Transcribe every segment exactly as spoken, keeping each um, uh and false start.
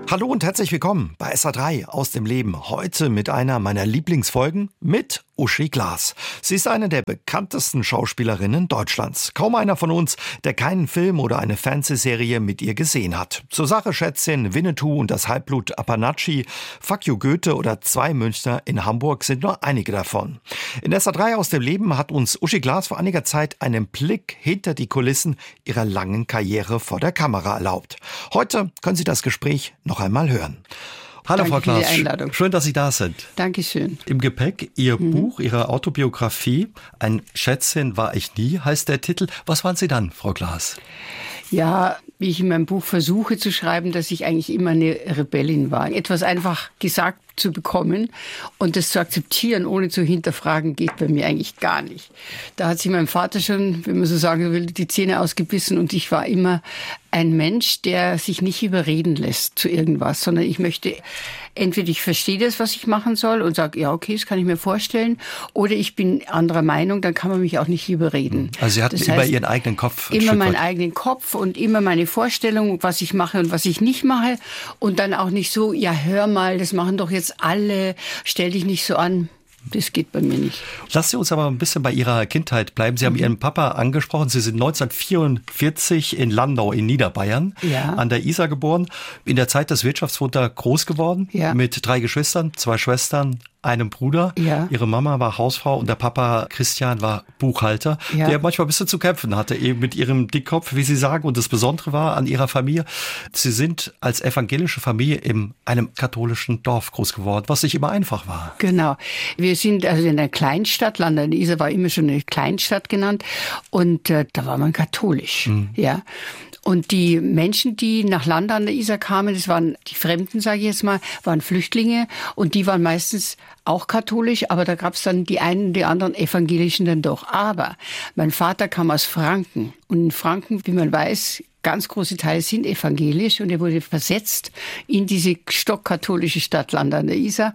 Hallo und herzlich willkommen bei S A drei aus dem Leben. Heute mit einer meiner Lieblingsfolgen mit Uschi Glas. Sie ist eine der bekanntesten Schauspielerinnen Deutschlands. Kaum einer von uns, der keinen Film oder eine Fernsehserie mit ihr gesehen hat. Zur Sache Schätzchen, Winnetou und das Halbblut Apanatschi, Fuck you Goethe oder Zwei Münchner in Hamburg sind nur einige davon. In S A drei aus dem Leben hat uns Uschi Glas vor einiger Zeit einen Blick hinter die Kulissen ihrer langen Karriere vor der Kamera erlaubt. Heute können Sie das Gespräch noch einmal hören. Hallo Danke Frau Glas, für die Einladung. Schön, dass Sie da sind. Dankeschön. Im Gepäck Ihr mhm. Buch, Ihre Autobiografie, Ein Schätzchen war ich nie, heißt der Titel. Was waren Sie dann, Frau Glas? Ja, wie ich in meinem Buch versuche zu schreiben, dass ich eigentlich immer eine Rebellin war. Etwas einfach gesagt zu bekommen und das zu akzeptieren, ohne zu hinterfragen, geht bei mir eigentlich gar nicht. Da hat sich mein Vater schon, wenn man so sagen will, die Zähne ausgebissen und ich war immer ein Mensch, der sich nicht überreden lässt zu irgendwas, sondern ich möchte, entweder ich verstehe das, was ich machen soll und sage, ja okay, das kann ich mir vorstellen, oder ich bin anderer Meinung, dann kann man mich auch nicht überreden. Also Sie hatten das immer heißt, Ihren eigenen Kopf. Immer meinen eigenen Kopf und immer meine Vorstellung, was ich mache und was ich nicht mache und dann auch nicht so, ja hör mal, das machen doch jetzt alle, stell dich nicht so an. Das geht bei mir nicht. Lassen Sie uns aber ein bisschen bei Ihrer Kindheit bleiben. Sie haben mhm. Ihren Papa angesprochen. Sie sind neunzehnhundertvierundvierzig in Landau in Niederbayern ja. an der Isar geboren. In der Zeit des Wirtschaftswunders groß geworden. Ja. Mit drei Geschwistern, zwei Schwestern, einem Bruder. Ja. Ihre Mama war Hausfrau und der Papa Christian war Buchhalter, ja. der manchmal ein bisschen zu kämpfen hatte, eben mit ihrem Dickkopf, wie Sie sagen. Und das Besondere war an Ihrer Familie, Sie sind als evangelische Familie in einem katholischen Dorf groß geworden, was nicht immer einfach war. Genau. Wir sind also in einer Kleinstadt, Landau an der Isar war immer schon eine Kleinstadt genannt und äh, da war man katholisch. Mhm. Ja. Und die Menschen, die nach Landau an der Isar kamen, das waren die Fremden, sage ich jetzt mal, waren Flüchtlinge und die waren meistens auch katholisch, aber da gab es dann die einen, die anderen Evangelischen dann doch. Aber mein Vater kam aus Franken und in Franken, wie man weiß, ganz große Teile sind evangelisch und er wurde versetzt in diese stockkatholische Stadt Landau an der Isar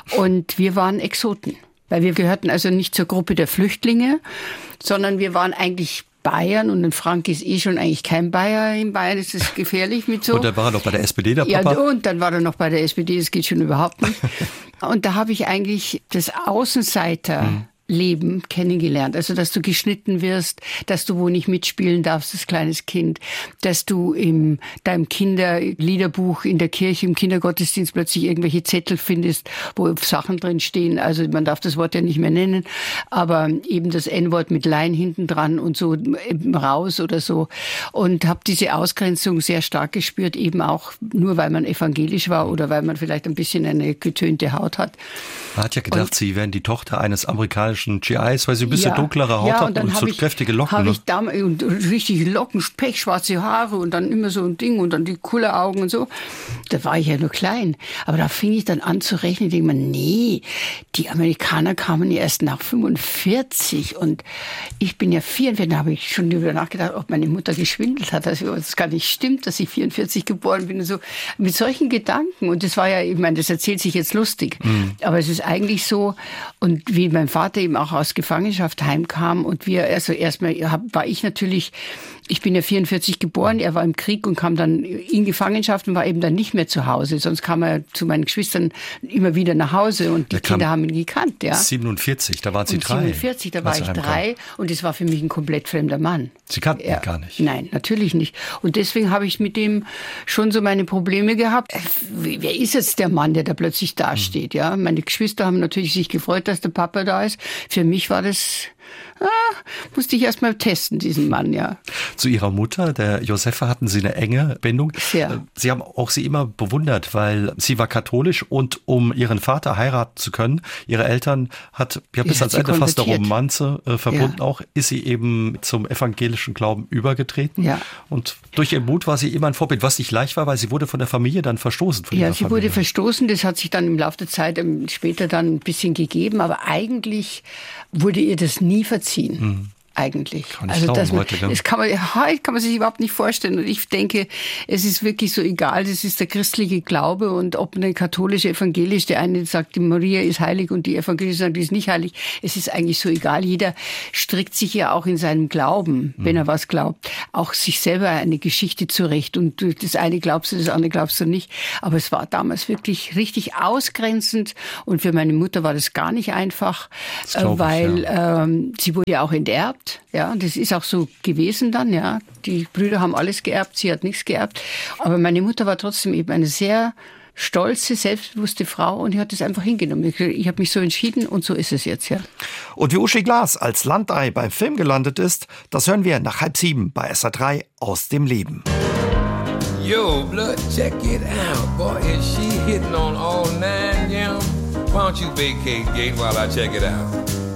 und wir waren Exoten, weil wir gehörten also nicht zur Gruppe der Flüchtlinge, sondern wir waren eigentlich Bayern und ein Frank ist eh schon eigentlich kein Bayer. In Bayern ist es gefährlich mit so. Und dann war er noch bei der S P D, der Papa? Ja, und dann war er noch bei der S P D, das geht schon überhaupt nicht. Und da habe ich eigentlich das Außenseiter... Hm. Leben kennengelernt. Also, dass du geschnitten wirst, dass du wo nicht mitspielen darfst als kleines Kind, dass du in deinem Kinderliederbuch in der Kirche, im Kindergottesdienst plötzlich irgendwelche Zettel findest, wo Sachen drin stehen. Also, man darf das Wort ja nicht mehr nennen, aber eben das En-Wort mit Lein hinten dran und so raus oder so. Und habe diese Ausgrenzung sehr stark gespürt, eben auch nur, weil man evangelisch war oder weil man vielleicht ein bisschen eine getönte Haut hat. Man hat ja gedacht, und, Sie wären die Tochter eines amerikanischen G Is, weil sie ein bisschen ja, dunklere Haut ja, hat und, und so ich, kräftige Locken. Ne? Ich da, und richtig Locken, pechschwarze Haare und dann immer so ein Ding und dann die Kulleraugen und so. Da war ich ja nur klein. Aber da fing ich dann an zu rechnen. Ich denke mir, nee, die Amerikaner kamen ja erst nach fünfundvierzig und ich bin ja vierundvierzig. Da habe ich schon darüber nachgedacht, ob meine Mutter geschwindelt hat. Also es gar nicht stimmt, dass ich vierundvierzig geboren bin und so. Mit solchen Gedanken. Und das war ja, ich meine, das erzählt sich jetzt lustig. Mhm. Aber es ist eigentlich so. Und wie mein Vater eben auch aus Gefangenschaft heimkam und wir, also erstmal war ich natürlich, ich bin ja vierundvierzig geboren, er war im Krieg und kam dann in Gefangenschaft und war eben dann nicht mehr zu Hause. Sonst kam er zu meinen Geschwistern immer wieder nach Hause und die der Kinder haben ihn gekannt. Ja. siebenundvierzig, da waren Sie und drei. siebenundvierzig, da war ich drei und es war für mich ein komplett fremder Mann. Sie kannten ihn ja, gar nicht? Nein, natürlich nicht. Und deswegen habe ich mit dem schon so meine Probleme gehabt. Wer ist jetzt der Mann, der da plötzlich dasteht? Hm. Ja, meine Geschwister haben natürlich sich gefreut, dass der Papa da ist. Für mich war das, ah, musste ich erst mal testen, diesen Mann, ja. Zu Ihrer Mutter, der Josefa, hatten Sie eine enge Bindung. Sehr. Sie haben auch sie immer bewundert, weil sie war katholisch und um ihren Vater heiraten zu können, ihre Eltern hat ja bis ans Ende fast eine Romanze äh, verbunden ja. auch, ist sie eben zum evangelischen Glauben übergetreten. Ja. Und durch ihren Mut war sie immer ein Vorbild, was nicht leicht war, weil sie wurde von der Familie dann verstoßen. Von ja, ihrer sie Familie. wurde verstoßen, das hat sich dann im Laufe der Zeit später dann ein bisschen gegeben, aber eigentlich wurde ihr das nie verziehen. Mhm. eigentlich. Kann ich also glauben, dass man, heute, gell? das kann man, heute kann man sich überhaupt nicht vorstellen. Und ich denke, es ist wirklich so egal, das ist der christliche Glaube und ob eine katholische, evangelische, der eine sagt, die Maria ist heilig und die evangelische sagt, die ist nicht heilig. Es ist eigentlich so egal. Jeder strickt sich ja auch in seinem Glauben, wenn er was glaubt, auch sich selber eine Geschichte zurecht. Und das eine glaubst du, das andere glaubst du nicht. Aber es war damals wirklich richtig ausgrenzend. Und für meine Mutter war das gar nicht einfach, Das glaub ich, weil ja. ähm, sie wurde ja auch enterbt. Ja, das ist auch so gewesen dann, ja. Die Brüder haben alles geerbt, sie hat nichts geerbt. Aber meine Mutter war trotzdem eben eine sehr stolze, selbstbewusste Frau und die hat das einfach hingenommen. Ich, ich habe mich so entschieden und so ist es jetzt, ja. Und wie Uschi Glas als Landei beim Film gelandet ist, das hören wir nach halb sieben bei S R drei aus dem Leben. Yo, blood, check it out. Boy, is she hitting on all nine, yeah? Why don't you vacate gate while I check it out?